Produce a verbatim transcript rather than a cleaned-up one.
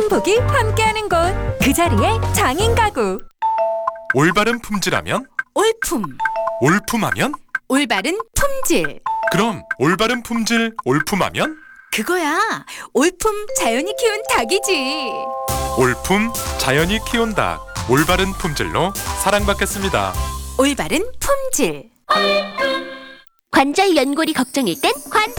행복이 함께하는 곳, 그 자리에 장인 가구. 올바른 품질하면? 올품, 올품하면? 올바른 품질. 그럼 올바른 품질 올품하면? 그거야, 올품 자연이 키운 닭이지. 올품 자연이 키운 닭, 올바른 품질로 사랑받겠습니다. 올바른 품질. 관절 연골이 걱정일 땐 관절